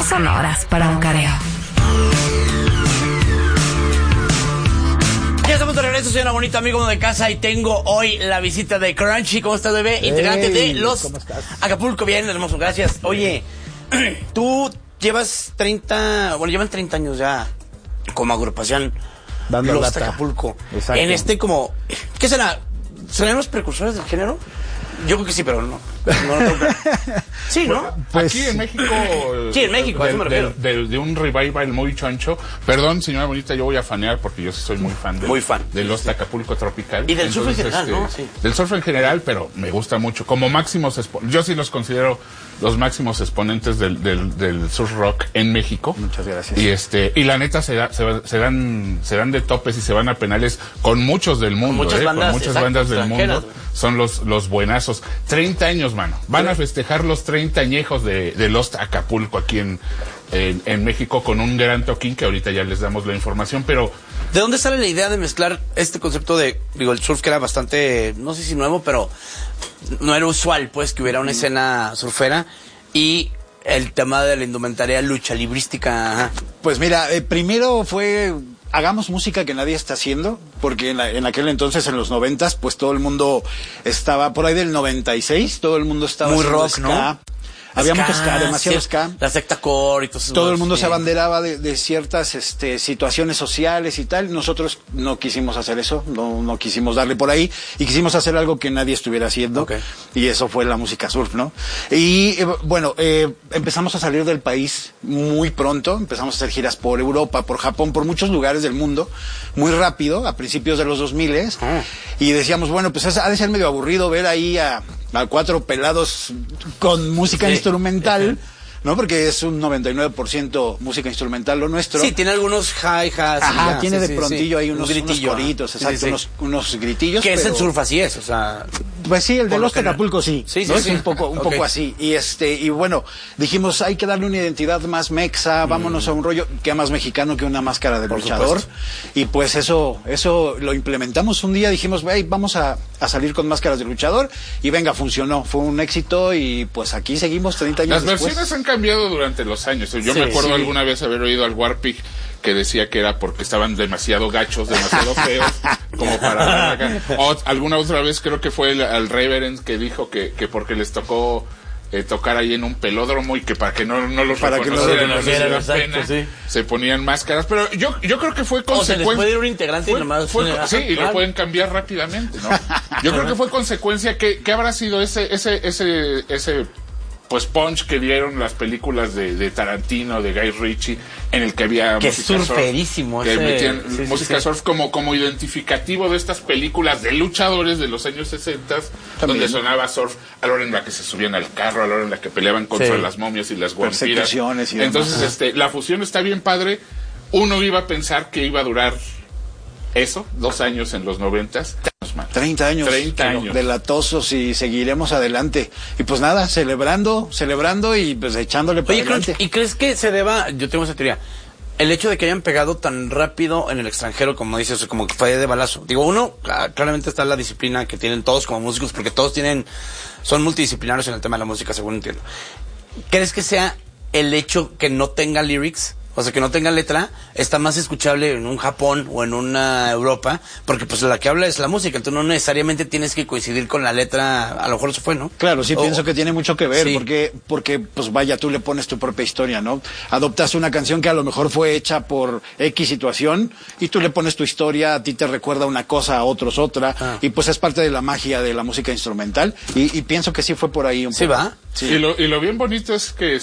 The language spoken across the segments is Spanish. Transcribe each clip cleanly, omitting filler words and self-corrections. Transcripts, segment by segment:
sonoras para un careo. Ya estamos de regreso, soy una bonita amigo de casa y tengo hoy la visita de Crunchy. ¿Cómo estás, bebé? Integrante de los Acapulco. Bien, hermoso, gracias. Oye, tú llevas 30, bueno, llevan 30 años ya como agrupación dando Los lata. Acapulco. Exacto. En este como, ¿qué será? ¿Serán los precursores del género? Yo creo que sí, pero no tengo claro. Sí, ¿no? Pues, aquí en México. Sí, en México, a eso me refiero. De un revival muy choncho. Perdón, señora bonita, yo voy a fanear porque yo sí soy muy fan de los Acapulco Tropical. Y del surf en general, ¿no? Sí. Del surf en general, pero me gusta mucho. Como máximos, yo sí los considero los máximos exponentes del surf rock en México. Muchas gracias. Y la neta se dan de topes y se van a penales con muchos del mundo, con muchas bandas del mundo. Son los buenazos. 30 años, mano. Van a festejar los 30 añejos de Lost Acapulco aquí en México con un gran toquín que ahorita ya les damos la información, pero... ¿De dónde sale la idea de mezclar este concepto de, el surf que era bastante, no sé si nuevo, pero no era usual, pues, que hubiera una escena surfera y el tema de la indumentaria lucha librística? Ajá. Pues mira, primero fue... Hagamos música que nadie está haciendo, porque en aquel entonces, en los 90s, pues todo el mundo estaba, por ahí del 96, todo el mundo estaba muy haciendo rock, ska. ¿no? Había mucho ska, demasiado ska. La secta core y todo el mundo se abanderaba de ciertas situaciones sociales y tal. Nosotros no quisimos hacer eso, no quisimos darle por ahí y quisimos hacer algo que nadie estuviera haciendo. Okay. Y eso fue la música surf, ¿no? Y bueno, empezamos a salir del país muy pronto, empezamos a hacer giras por Europa, por Japón, por muchos lugares del mundo, muy rápido, a principios de los 2000. Y decíamos, bueno, pues ha de ser medio aburrido ver ahí a 4 pelados con música instrumental, ¿no? Porque es un 99% música instrumental lo nuestro. Sí, tiene algunos hi-hats. Ajá, tiene de prontillo ahí unos coritos, exacto, unos gritillos. Que es el surf así es, o sea... Pues sí, el de Los Acapulco sí. ¿No? Es un poco así. Y bueno, dijimos, hay que darle una identidad más mexa, vámonos a un rollo que más mexicano que una máscara de luchador. Y pues eso lo implementamos un día, dijimos, vamos a salir con máscaras de luchador, y venga, funcionó, fue un éxito, y pues aquí seguimos 30 años después. Las versiones han cambiado durante los años. Yo me acuerdo alguna vez haber oído al Warpig que decía que era porque estaban demasiado gachos, demasiado feos, como para... O alguna otra vez creo que fue al Reverend que dijo que porque les tocó tocar ahí en un pelódromo y que para que no los reconocieran, se ponían máscaras, pero yo creo que fue consecuencia. O se les puede ir un integrante y nomás... Sí, y lo pueden cambiar rápidamente, ¿no? Yo creo que fue consecuencia que habrá sido ese pues punch que dieron las películas de Tarantino, de Guy Ritchie, en el que había música surferísimo, surf, que metían música surf como identificativo de estas películas de luchadores de los años 60, donde sonaba surf a la hora en la que se subían al carro, a la hora en la que peleaban contra las momias y las vampiras. Entonces, la fusión está bien padre. Uno iba a pensar que iba a durar eso, 2 años en los 90s. 30 años de latosos, y seguiremos adelante. Y pues nada, celebrando y pues echándole para adelante. ¿Y crees que se deba, yo tengo esa teoría, el hecho de que hayan pegado tan rápido en el extranjero, como dices, como que fue de balazo? Digo, uno, claramente está la disciplina que tienen todos como músicos, porque todos son multidisciplinarios en el tema de la música, según entiendo. ¿Crees que sea el hecho que no tenga lyrics? O sea, que no tenga letra, está más escuchable en un Japón o en una Europa, porque pues la que habla es la música, entonces no necesariamente tienes que coincidir con la letra, a lo mejor eso fue, ¿no? Claro, sí, pienso que tiene mucho que ver, porque pues vaya, tú le pones tu propia historia, ¿no? Adoptas una canción que a lo mejor fue hecha por X situación, y tú le pones tu historia, a ti te recuerda una cosa, a otros otra, y pues es parte de la magia de la música instrumental, y pienso que sí fue por ahí un poco. ¿Sí va? Sí. Y lo bien bonito es que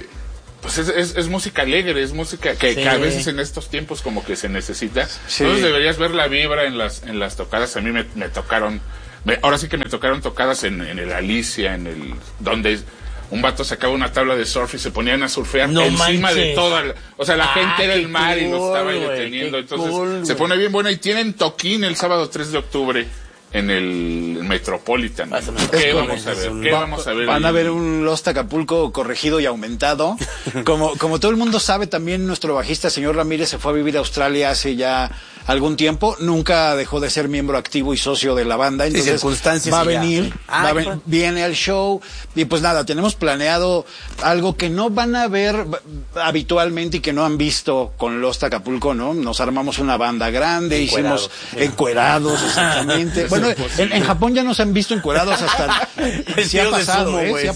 pues es música alegre, es música que a veces en estos tiempos como que se necesita. Entonces deberías ver la vibra en las tocadas. A mí me tocaron, ahora sí que me tocaron tocadas en el Alicia, donde un vato sacaba una tabla de surf y se ponían a surfear encima de toda o sea, la gente era el mar y lo estaba ahí deteniendo. Entonces se pone bien buena, y tienen toquín el sábado 3 de octubre en el Metropolitan. Eso no ¿Qué es vamos a ver? ¿Qué vamos a ver? Van a ahí? ver un Lost Acapulco corregido y aumentado. Como todo el mundo sabe, también nuestro bajista, señor Ramírez, se fue a vivir a Australia hace ya algún tiempo. Nunca dejó de ser miembro activo y socio de la banda. Entonces circunstancias va a y ya. venir, viene al show. Y pues nada, tenemos planeado algo que no van a ver habitualmente y que no han visto con Lost Acapulco, ¿no? Nos armamos una banda grande, hicimos encuerados, exactamente. Bueno, en Japón ya nos han visto encuerados hasta... Sí ha pasado,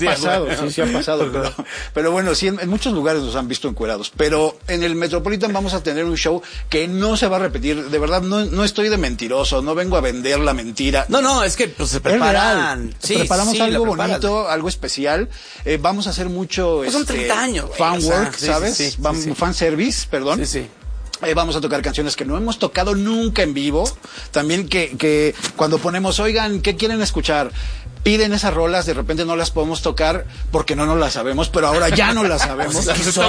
sí ha pasado. Pero bueno, sí, en muchos lugares nos han visto encuerados. Pero en el Metropolitan vamos a tener un show que no se va a repetir. De verdad, no estoy de mentiroso, no vengo a vender la mentira. No, es que pues se preparan. Sí, preparamos algo bonito, algo especial. Vamos a hacer mucho pues son 30 años, fan work, ¿sabes? Sí. Fan service, perdón. Sí. Vamos a tocar canciones que no hemos tocado nunca en vivo. También que cuando ponemos, oigan, ¿qué quieren escuchar? Piden esas rolas, de repente no las podemos tocar porque no nos las sabemos, pero ahora ya no las sabemos.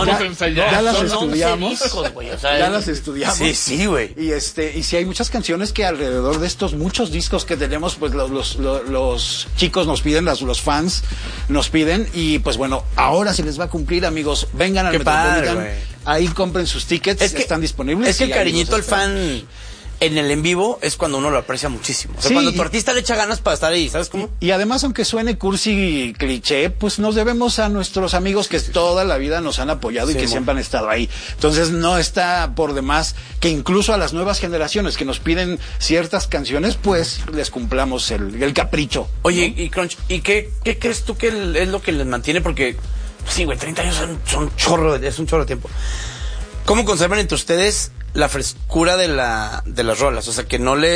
Ya las estudiamos. Ya las estudiamos. Sí, güey. Y sí hay muchas canciones que alrededor de estos muchos discos que tenemos, pues los chicos nos piden, los fans nos piden, y pues bueno, ahora se les va a cumplir, amigos. Vengan al Metropolitan, ahí compren sus tickets, están disponibles. Es que el cariñito al fan en el en vivo es cuando uno lo aprecia muchísimo. O sea, cuando tu artista le echa ganas para estar ahí, ¿sabes cómo? Y además, aunque suene cursi y cliché, pues nos debemos a nuestros amigos que toda la vida nos han apoyado y que siempre han estado ahí. Entonces no está por demás que incluso a las nuevas generaciones que nos piden ciertas canciones, pues les cumplamos el capricho. Oye, ¿no? Y Crunch, ¿y qué crees tú que es lo que les mantiene? Porque, sí, güey, 30 años es un chorro de tiempo. ¿Cómo conservan entre ustedes la frescura de las rolas? O sea, que no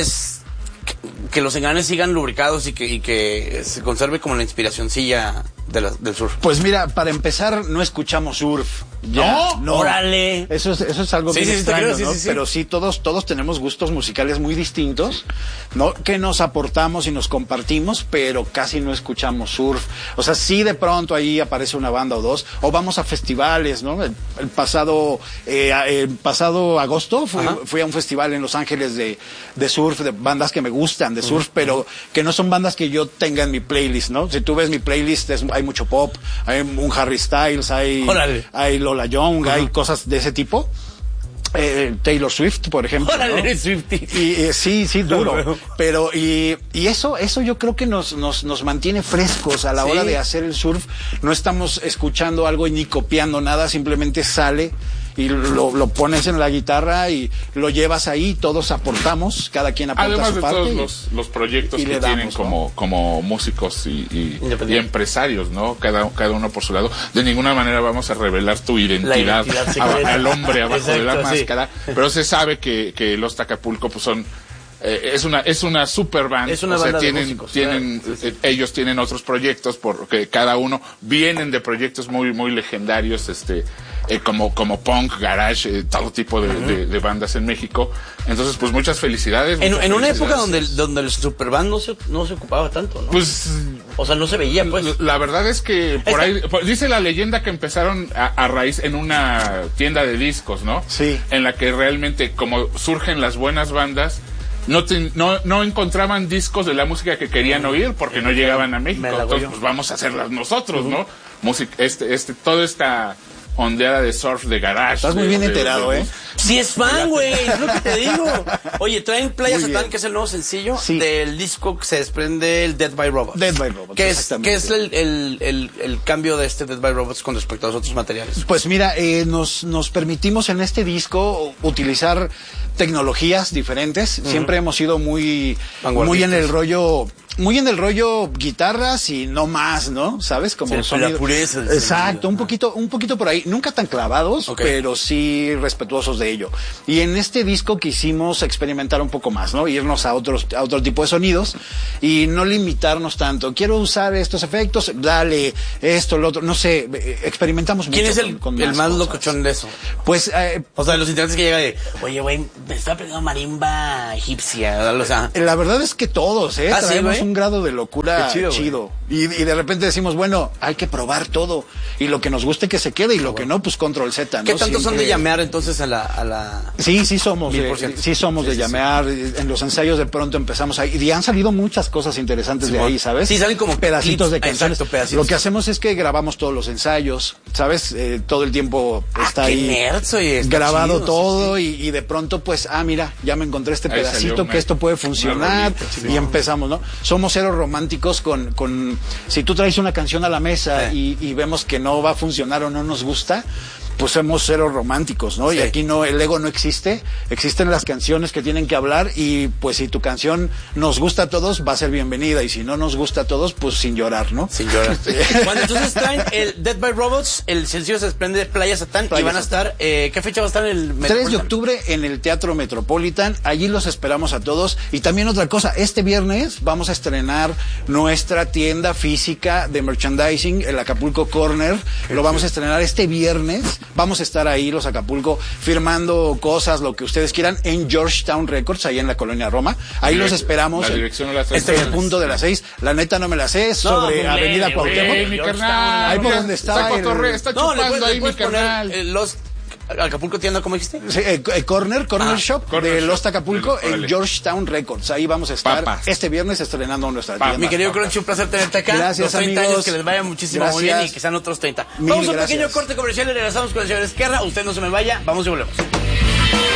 que los enganes sigan lubricados y que se conserve como la inspiracioncilla del surf. Pues mira, para empezar, no escuchamos surf. No. Órale. Eso es algo bien extraño, ¿no? Pero sí, todos tenemos gustos musicales muy distintos, ¿no? Que nos aportamos y nos compartimos, pero casi no escuchamos surf. O sea, sí de pronto ahí aparece una banda o dos, o vamos a festivales, ¿no? El pasado agosto fui a un festival en Los Ángeles de surf, de bandas que me gustan de surf, pero que no son bandas que yo tenga en mi playlist, ¿no? Si tú ves mi playlist, hay mucho pop, hay un Harry Styles, hay Lola Young, hay cosas de ese tipo. Taylor Swift, por ejemplo, ¡Órale, ¿no? Swiftie! Y sí, duro. Pero y eso yo creo que nos mantiene frescos a la hora de hacer el surf. No estamos escuchando algo ni copiando nada, simplemente sale y lo pones en la guitarra y lo llevas ahí, todos aportamos, cada quien aporta además su parte. Además de todos los proyectos que tienen como músicos y empresarios, ¿no? Cada uno por su lado. De ninguna manera vamos a revelar tu identidad al hombre abajo de la máscara, pero se sabe que los Acapulco pues son es una super band. Es una banda de músicos, ellos tienen otros proyectos porque cada uno vienen de proyectos muy muy legendarios, como punk, garage, todo tipo de bandas en México. Entonces, pues muchas felicidades. En una época donde el superband no se ocupaba tanto, ¿no? Pues, o sea, no se veía, pues. La verdad es que por ahí dice la leyenda que empezaron a raíz en una tienda de discos, ¿no? Sí. En la que realmente como surgen las buenas bandas, no encontraban discos de la música que querían oír porque no llegaban a México. Entonces, pues vamos a hacerlas nosotros, ¿no? Toda esta ondeada de surf, de garage. Estás muy bien enterado, ¿eh? Sí es fan, güey, es lo que te digo. Oye, traen Playa Satán, que es el nuevo sencillo del disco que se desprende, el Dead by Robots. Dead by Robots, ¿Qué es el cambio de este Dead by Robots con respecto a los otros materiales? Pues mira, nos permitimos en este disco utilizar tecnologías diferentes. Siempre hemos sido muy en el rollo guitarras y no más, ¿no? ¿Sabes? Como la pureza del exacto, sonido. un poquito por ahí, nunca tan clavados, pero sí respetuosos de ello. Y en este disco quisimos experimentar un poco más, ¿no? Irnos a otro tipo de sonidos y no limitarnos tanto. Quiero usar estos efectos, dale esto, lo otro, no sé, experimentamos mucho. ¿Quién es el más locochón de eso? Pues, o sea, los integrantes que llegan de, oye, güey, me está aprendiendo marimba egipcia, o sea. La verdad es que todos, traemos ¿sí, un grado de locura chido. Y de repente decimos, bueno, hay que probar todo. Y lo que nos guste que se quede y lo que no, pues Control Z, ¿no? ¿Qué tanto Siempre... son de llamear entonces a la... Sí somos 1000%. sí somos de llamear. En los ensayos de pronto empezamos ahí, y han salido muchas cosas interesantes de ahí, ¿sabes? Sí, salen como pedacitos de canciones. Exacto, pedacitos. Lo que hacemos es que grabamos todos los ensayos, ¿sabes? Todo el tiempo está qué ahí nerds, oye, está grabado chido, todo, sí. Y de pronto pues, mira, ya me encontré este Ahí pedacito que esto puede funcionar, y empezamos, ¿no? Somos cero románticos con si tú traes una canción a la mesa y vemos que no va a funcionar o no nos gusta, pues somos cero románticos, ¿no? Sí. Y aquí no, el ego no existe, existen las canciones que tienen que hablar, y pues si tu canción nos gusta a todos, va a ser bienvenida, y si no nos gusta a todos, pues sin llorar, ¿no? Sin llorar. Bueno, entonces traen el Dead by Robots, el sencillo se desprende de Playa Satán, y van a estar, ¿qué fecha va a estar en el 3 de octubre en el Teatro Metropolitan, allí los esperamos a todos. Y también otra cosa, este viernes vamos a estrenar nuestra tienda física de merchandising, el Acapulco Corner, lo vamos a estrenar este viernes. Vamos a estar ahí, los Acapulco, firmando cosas, lo que ustedes quieran, en Georgetown Records, ahí en la colonia Roma. Ahí los esperamos. La dirección no la en el punto de las 6. La neta no me la sé, sobre Avenida Cuauhtémoc. Mi carnal. Ahí por donde está. Está chupando ahí, mi carnal. Los Acapulco tienda, ¿cómo dijiste? Sí, Corner Shop Corner de Shop. Lost Acapulco Órale. en Georgetown Records. Ahí vamos a estar este viernes estrenando nuestra tienda. Mi querido Crunchy, un placer tenerte acá. Gracias, los 30 amigos. años, que les vaya muchísimo muy bien y que sean otros 30. Mil Vamos a un gracias. pequeño corte comercial y regresamos con el señor Esquerra. Usted no se me vaya, vamos y volvemos.